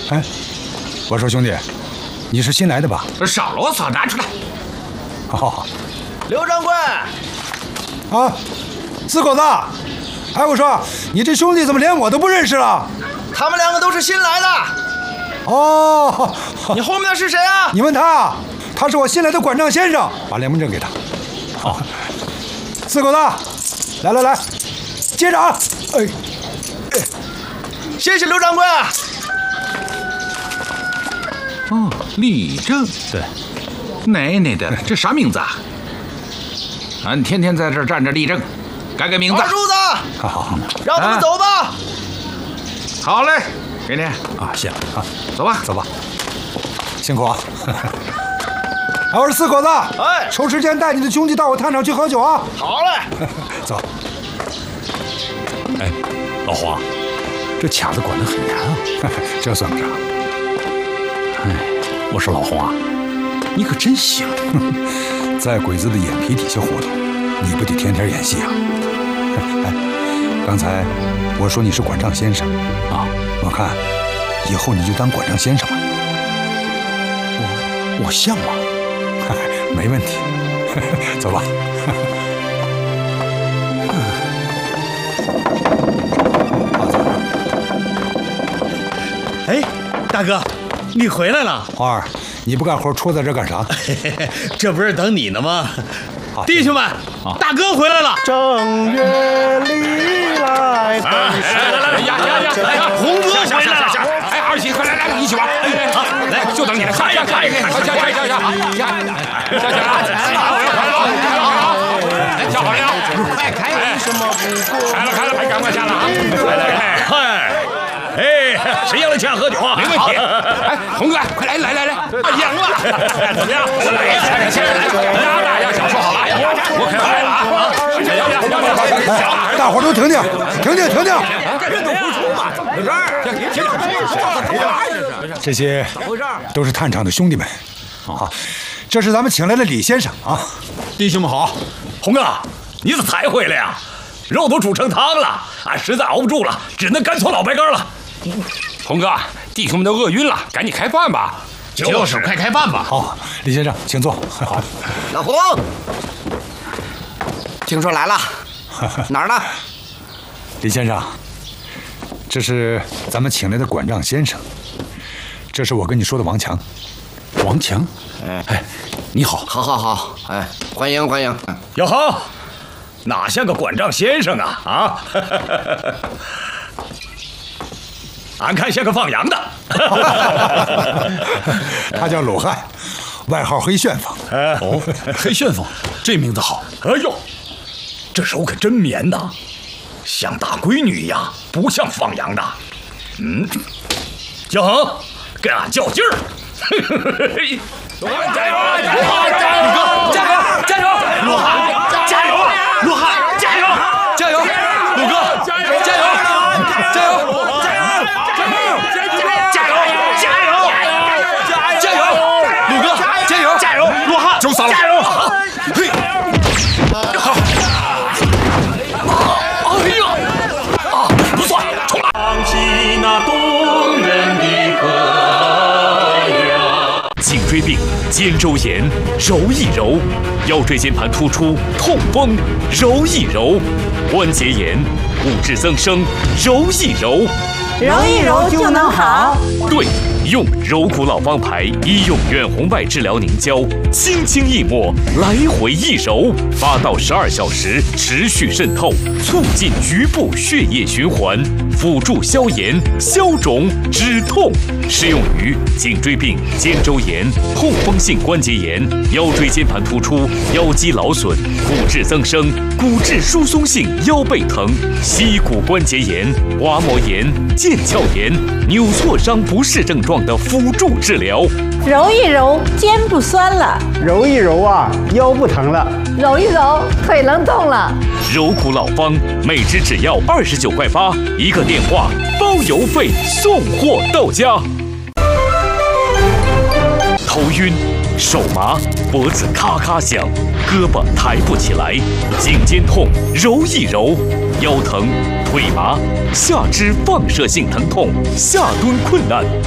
哎，我说兄弟，你是新来的吧？ 少啰嗦，拿出来。 好。 刘掌柜。 啊，四狗子。哎，我说你这兄弟怎么连我都不认识了？ 他们两个都是新来的。 哦， 你后面的是谁啊？ 你问他，他是我新来的管账先生，把联盟证给他。好，四狗子，来，接着啊！哎， 谢谢刘掌柜。 哦，立正。 对， 奶奶的，这啥名字啊？俺天天在这儿站着立正，改名字。 二柱子， 好， 让他们走吧。 好嘞，给你啊，行啊， 走吧。 辛苦啊！哎，我说四狗子， 哎， 抽时间带你的兄弟到我摊场去喝酒啊！ 好嘞， 走。 哎，老黄，这卡子管得很严啊。 这算不啥。 哎，我说老黄啊，你可真行， 在鬼子的眼皮底下活动，你不得天天演戏啊？哎，刚才我说你是管账先生啊，我看以后你就当管账先生吧。 我像吗？ 没问题，走吧。 哎，大哥，你回来了。 花儿，你不干活戳在这干啥？ 这不是等你呢吗？ 好， 弟兄们，大哥回来了。 正月里来， 来，红哥回来了。 哎，二喜，快来，一起玩。好，来，就等你了。下，下好了，快开！什么不过？开了，赶快下了啊！ 来，哎，谁要抢喝酒啊？ 没问题。哎，红哥，快来，赢了，怎么样？来，压大压小说好了，我可来了啊！ 大伙都停！ 认同付出嘛？ 这些都是探场的兄弟们啊，这是咱们请来的李先生啊。 弟兄们好，红哥，你怎么才回来呀？肉都煮成汤了，俺实在熬不住了，只能干搓老白干了。 红哥，弟兄们都饿晕了，赶紧开饭吧。 就是快开饭吧。 好，李先生，请坐。好， 老洪，听说来了，哪儿呢？ 李先生，这是咱们请来的管账先生，这是我跟你说的王强。 王强，哎，你好。 好，哎，欢迎。 哟呵，哪像个管账先生啊啊！俺看像个放羊的。 他叫鲁汉，外号黑旋风。 哦，黑旋风，这名字好。哎呦，这手可真绵呐，像大闺女一样，不像放羊的。小恒，跟俺较劲儿。加油！李哥，加油！罗汉，加油！罗汉，加油！鲁哥，加油！鲁哥，加油！罗汉， 就散了。 加油！嘿，不算，重来。 唱起那动人的歌谣。 颈椎病、肩周炎，揉一揉；腰椎间盘突出、痛风，揉一揉；关节炎、骨质增生，揉一揉。 揉一揉就能好。 对，用柔骨老方牌医用远红外治疗凝胶，轻轻一抹，来回一揉，8到12小时持续渗透，促进局部血液循环，辅助消炎、消肿、止痛。适用于颈椎病、肩周炎、痛风性关节炎、腰椎间盘突出、腰肌劳损、骨质增生、骨质疏松性腰背疼、膝骨关节炎、滑膜炎、腱鞘炎、扭挫伤不适症状的辅助治疗。 揉一揉，肩不酸了； 揉一揉啊，腰不疼了； 揉一揉，腿能动了。 柔骨老方，每支只要29块8，一个电话包邮费，送货到家。头晕、手麻、脖子咔咔响、胳膊抬不起来、颈肩痛，揉一揉；腰疼、腿麻、下肢放射性疼痛、下蹲困难，